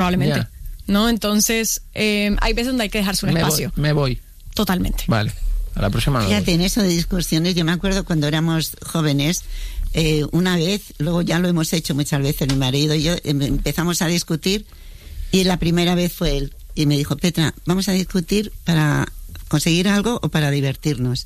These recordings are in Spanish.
probablemente. Ya. ¿No? Entonces, hay veces donde hay que dejarse un espacio. Me voy. Totalmente. Vale, a la próxima. Fíjate, en eso de discusiones, yo me acuerdo cuando éramos jóvenes, una vez, luego ya lo hemos hecho muchas veces, mi marido y yo, empezamos a discutir, y la primera vez fue él, y me dijo: Petra, vamos a discutir para conseguir algo o para divertirnos.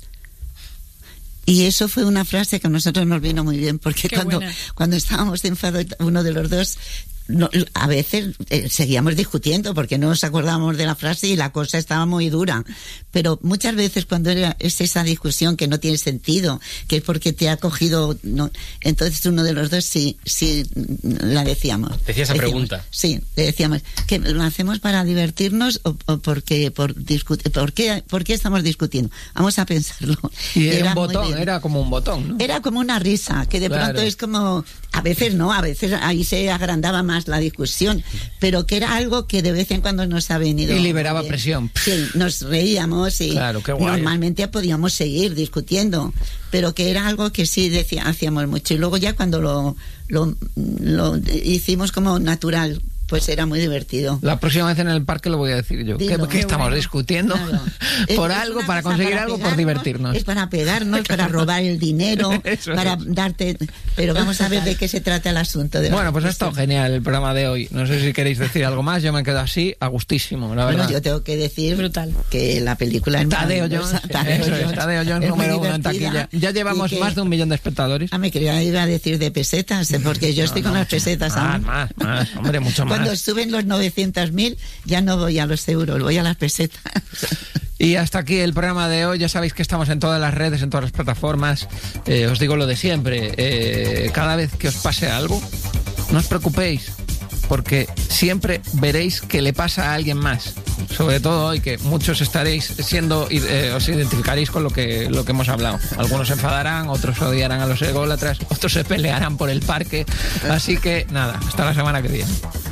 Y eso fue una frase que a nosotros nos vino muy bien, porque cuando estábamos enfadados, uno de los dos, a veces seguíamos discutiendo porque no nos acordábamos de la frase y la cosa estaba muy dura, pero muchas veces cuando es esa discusión que no tiene sentido, que es porque te ha cogido, no, entonces uno de los dos sí la decíamos. Decía esa pregunta. Sí, le decíamos que lo hacemos para divertirnos o porque por qué estamos discutiendo. Vamos a pensarlo. Y era un botón, era como un botón, ¿no? Era como una risa, que de pronto es como, a veces ahí se agrandaba más la discusión, pero que era algo que de vez en cuando nos ha venido. Y liberaba presión. Sí, nos reíamos y claro, qué guay. Normalmente podíamos seguir discutiendo, pero que era algo que sí hacíamos mucho. Y luego ya cuando lo hicimos como natural, pues era muy divertido. La próxima vez en el parque lo voy a decir yo. ¿Qué estamos discutiendo? Claro. Por algo, para conseguir algo, por divertirnos. Es para pegarnos, para robar el dinero, para darte... Pero vamos a ver de qué se trata el asunto. Bueno, pues ha estado genial el programa de hoy. No sé si queréis decir algo más. Yo me quedo así, a gustísimo, la verdad. Bueno, yo tengo que decir brutal que la película es Tadeo Jones número 1 en taquilla. Ya llevamos más de 1 millón de espectadores. Me quería ir a decir de pesetas, porque yo estoy con las pesetas aún. Más, hombre, mucho más. Cuando suben los 900.000, ya no voy a los euros, voy a las pesetas. Y hasta aquí el programa de hoy. Ya sabéis que estamos en todas las redes, en todas las plataformas. Os digo lo de siempre. Cada vez que os pase algo, no os preocupéis, porque siempre veréis que le pasa a alguien más. Sobre todo hoy, que muchos estaréis os identificaréis con lo que hemos hablado. Algunos se enfadarán, otros odiarán a los ególatras, otros se pelearán por el parque. Así que nada, hasta la semana que viene.